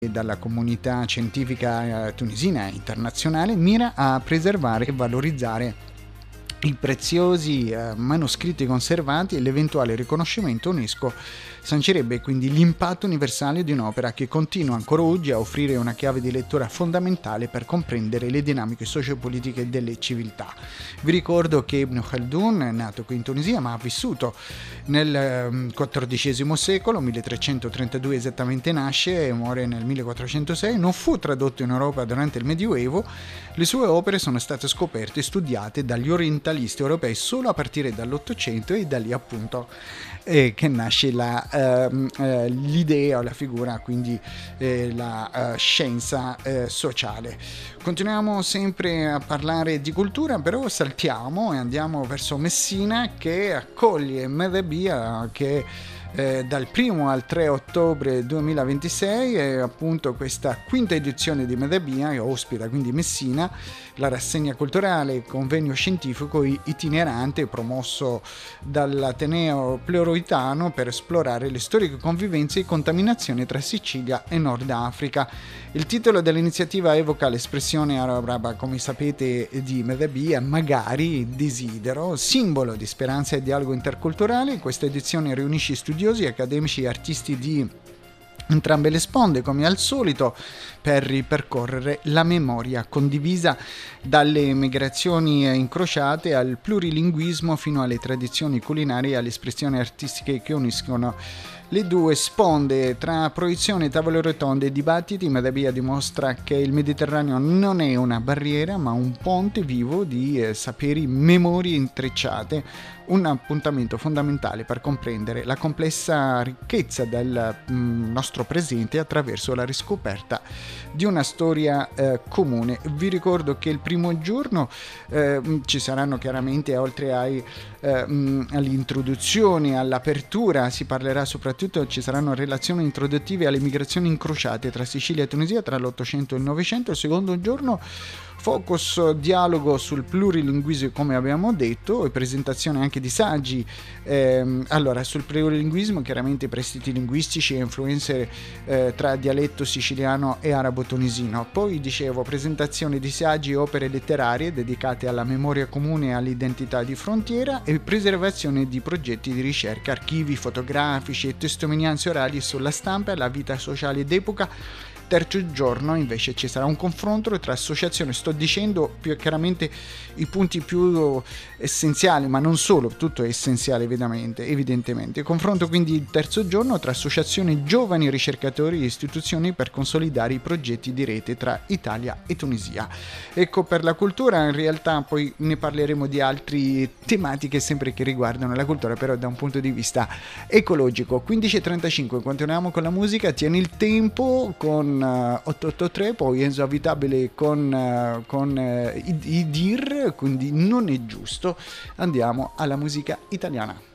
dalla comunità scientifica tunisina e internazionale, mira a preservare e valorizzare i preziosi manoscritti conservati, e l'eventuale riconoscimento UNESCO sancirebbe quindi l'impatto universale di un'opera che continua ancora oggi a offrire una chiave di lettura fondamentale per comprendere le dinamiche sociopolitiche delle civiltà. Vi ricordo che Ibn Khaldun è nato qui in Tunisia, ma ha vissuto nel XIV secolo, 1332 esattamente nasce e muore nel 1406, non fu tradotto in Europa durante il Medioevo. Le sue opere sono state scoperte e studiate dagli orientalisti europei solo a partire dall'Ottocento, e da lì appunto che nasce l'idea o la figura, quindi la scienza sociale. Continuiamo sempre a parlare di cultura, però saltiamo e andiamo verso Messina, che accoglie Medebia, che dal 1 al 3 ottobre 2026 è appunto questa quinta edizione di Medebia, che ospita quindi Messina, la rassegna culturale convegno scientifico itinerante promosso dall'Ateneo Pleuroitano per esplorare le storiche convivenze e contaminazioni tra Sicilia e Nord Africa. Il titolo dell'iniziativa evoca l'espressione araba, come sapete, di Medebia, magari desidero, simbolo di speranza e dialogo interculturale. Questa edizione riunisce studiosi, accademici e artisti di entrambe le sponde, come al solito, per ripercorrere la memoria condivisa, dalle migrazioni incrociate al plurilinguismo fino alle tradizioni culinarie e alle espressioni artistiche che uniscono le due sponde. Tra proiezioni, tavole rotonde e dibattiti, Medebia dimostra che il Mediterraneo non è una barriera, ma un ponte vivo di saperi, memorie intrecciate, un appuntamento fondamentale per comprendere la complessa ricchezza del nostro presente attraverso la riscoperta di una storia comune. Vi ricordo che il primo giorno ci saranno chiaramente, oltre all'introduzione, all'apertura, si parlerà soprattutto, ci saranno relazioni introduttive alle migrazioni incrociate tra Sicilia e Tunisia tra l'Ottocento e il Novecento. Il secondo giorno focus, dialogo sul plurilinguismo, come abbiamo detto, e presentazione anche di saggi. Allora, sul plurilinguismo, chiaramente prestiti linguistici e influenze tra dialetto siciliano e arabo-tunisino. Poi, dicevo, presentazione di saggi e opere letterarie dedicate alla memoria comune e all'identità di frontiera, e preservazione di progetti di ricerca, archivi fotografici e testimonianze orali sulla stampa e la vita sociale d'epoca. Terzo giorno invece ci sarà un confronto tra associazioni, sto dicendo più chiaramente i punti più essenziali, ma non solo, tutto è essenziale evidentemente. Il confronto quindi il terzo giorno tra associazioni, giovani ricercatori e istituzioni per consolidare i progetti di rete tra Italia e Tunisia. Ecco, per la cultura in realtà poi ne parleremo di altre tematiche sempre che riguardano la cultura, però da un punto di vista ecologico. 15:35, continuiamo con la musica, tieni il tempo con 883, poi Enzo Avitabile con i Dir, quindi non è giusto. Andiamo alla musica italiana.